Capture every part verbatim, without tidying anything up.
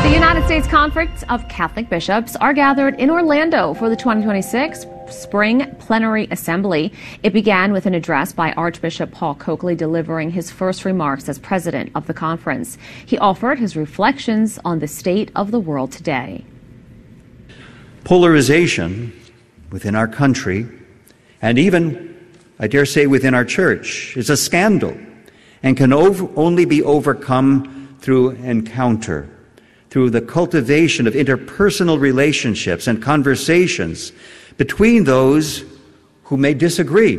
The United States Conference of Catholic Bishops are gathered in Orlando for the twenty twenty-six Spring Plenary Assembly. It began with an address by Archbishop Paul Coakley delivering his first remarks as president of the conference. He offered his reflections on the state of the world today. Polarization within our country, and even, I dare say, within our church, is a scandal and can ov- only be overcome through encounter, through the cultivation of interpersonal relationships and conversations between those who may disagree.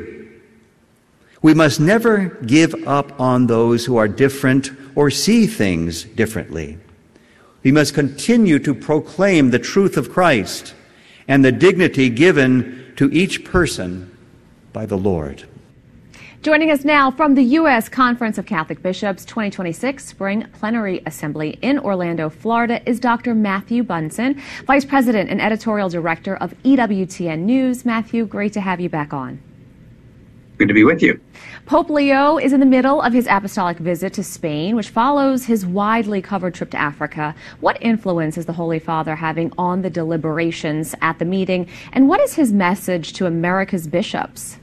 We must never give up on those who are different or see things differently. We must continue to proclaim the truth of Christ and the dignity given to each person by the Lord. Joining us now from the U S Conference of Catholic Bishops twenty twenty-six Spring Plenary Assembly in Orlando, Florida, is Doctor Matthew Bunson, Vice President and Editorial Director of E W T N News. Matthew, great to have you back on. Good to be with you. Pope Leo is in the middle of his apostolic visit to Spain, which follows his widely covered trip to Africa. What influence is the Holy Father having on the deliberations at the meeting, and what is his message to America's bishops?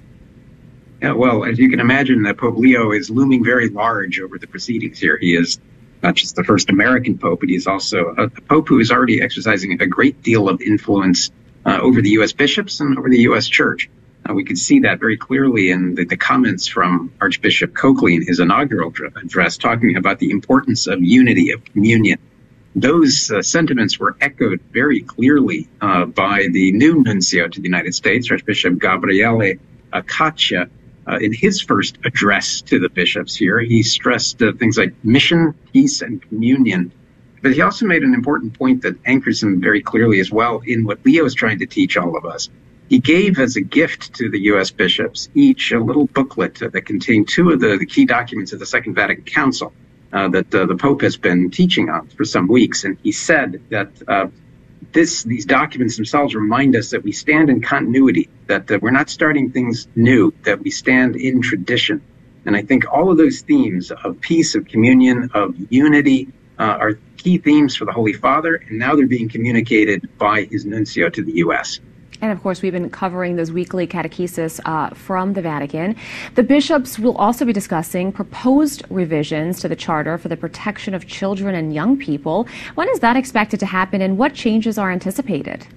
Yeah, well, as you can imagine, that Pope Leo is looming very large over the proceedings here. He is not just the first American pope, but he's also a, a pope who is already exercising a great deal of influence uh, over the U S bishops and over the U S church. Uh, we could see that very clearly in the, the comments from Archbishop Coakley in his inaugural address, talking about the importance of unity, of communion. Those uh, sentiments were echoed very clearly uh, by the new nuncio to the United States, Archbishop Gabriele uh, Caccia. Uh, in his first address to the bishops here, he stressed uh, things like mission, peace, and communion. But he also made an important point that anchors him very clearly as well in what Leo is trying to teach all of us. He gave as a gift to the U S bishops each a little booklet uh, that contained two of the, the key documents of the Second Vatican Council uh, that uh, the Pope has been teaching on for some weeks. And he said that uh, This, these documents themselves remind us that we stand in continuity, that uh, we're not starting things new, that we stand in tradition. And I think all of those themes of peace, of communion, of unity uh, are key themes for the Holy Father, and now they're being communicated by his nuncio to the U S. And of course, we've been covering those weekly catechesis uh, from the Vatican. The bishops will also be discussing proposed revisions to the Charter for the Protection of Children and Young People. When is that expected to happen, and what changes are anticipated?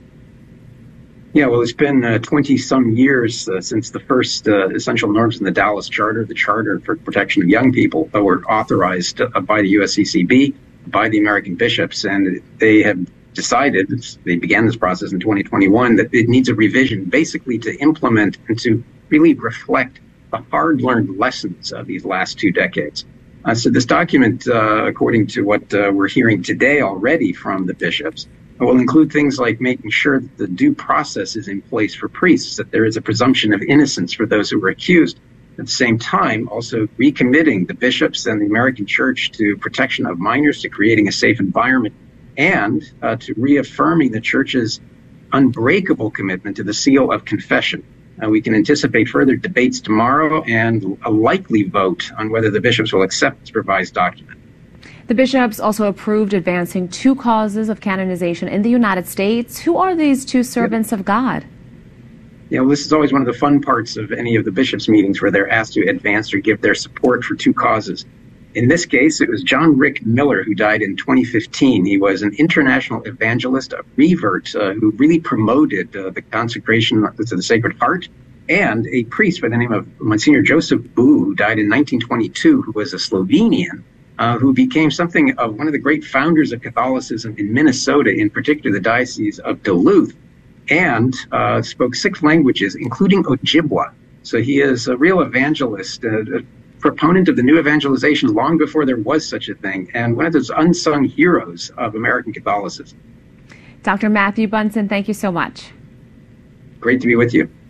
Yeah, well, it's been uh, twenty-some years uh, since the first uh, essential norms in the Dallas Charter, the Charter for Protection of Young People, uh, were authorized uh, by the U S C C B, by the American bishops, and they have decided, they began this process in twenty twenty-one, that it needs a revision basically to implement and to really reflect the hard-learned lessons of these last two decades. Uh, so this document, uh, according to what uh, we're hearing today already from the bishops, will include things like making sure that the due process is in place for priests, that there is a presumption of innocence for those who were accused. At the same time, also recommitting the bishops and the American church to protection of minors, to creating a safe environment, and uh, to reaffirming the church's unbreakable commitment to the seal of confession. Uh, we can anticipate further debates tomorrow and a likely vote on whether the bishops will accept this revised document. The bishops also approved advancing two causes of canonization in the United States. Who are these two servants yep. of God? You know, this is always one of the fun parts of any of the bishops' meetings where they're asked to advance or give their support for two causes. In this case, it was John Rick Miller who died in twenty fifteen. He was an international evangelist, a revert, uh, who really promoted uh, the consecration to the Sacred Heart, and a priest by the name of Monsignor Joseph Boo, who died in nineteen twenty-two, who was a Slovenian, uh, who became something of one of the great founders of Catholicism in Minnesota, in particular the Diocese of Duluth, and uh, spoke six languages, including Ojibwa. So he is a real evangelist, uh, proponent of the new evangelization long before there was such a thing, and one of those unsung heroes of American Catholicism. Doctor Matthew Bunson, thank you so much. Great to be with you.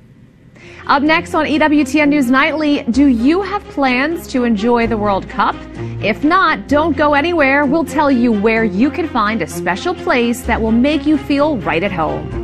Up next on E W T N News Nightly, do you have plans to enjoy the World Cup? If not, don't go anywhere. We'll tell you where you can find a special place that will make you feel right at home.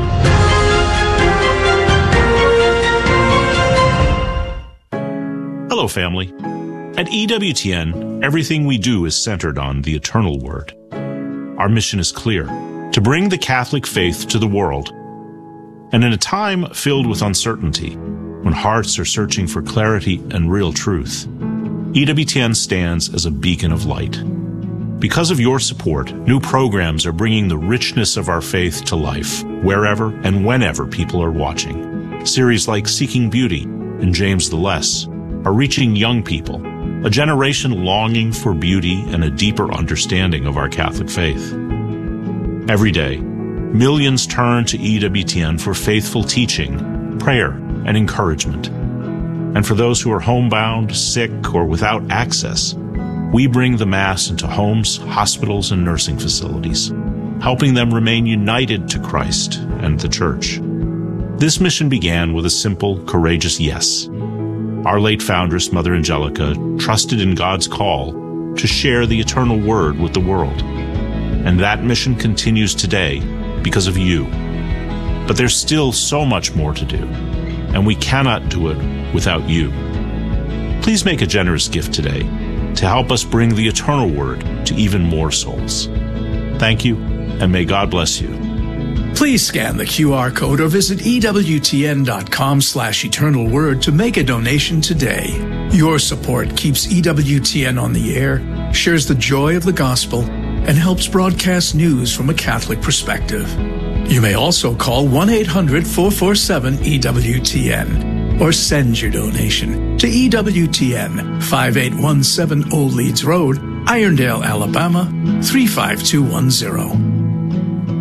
Hello, family. At E W T N, everything we do is centered on the eternal Word. Our mission is clear: to bring the Catholic faith to the world. And in a time filled with uncertainty, when hearts are searching for clarity and real truth, E W T N stands as a beacon of light. Because of your support, new programs are bringing the richness of our faith to life, wherever and whenever people are watching. Series like Seeking Beauty and James the Less are reaching young people, a generation longing for beauty and a deeper understanding of our Catholic faith. Every day, millions turn to E W T N for faithful teaching, prayer, and encouragement. And for those who are homebound, sick, or without access, we bring the Mass into homes, hospitals, and nursing facilities, helping them remain united to Christ and the Church. This mission began with a simple, courageous yes. Our late foundress, Mother Angelica, trusted in God's call to share the eternal word with the world. And that mission continues today because of you. But there's still so much more to do, and we cannot do it without you. Please make a generous gift today to help us bring the eternal word to even more souls. Thank you, and may God bless you. Please scan the Q R code or visit E W T N dot com slash eternal word to make a donation today. Your support keeps E W T N on the air, shares the joy of the gospel, and helps broadcast news from a Catholic perspective. You may also call one eight hundred, four four seven, E W T N or send your donation to E W T N, five eight one seven Old Leeds Road, Irondale, Alabama, three five two one zero.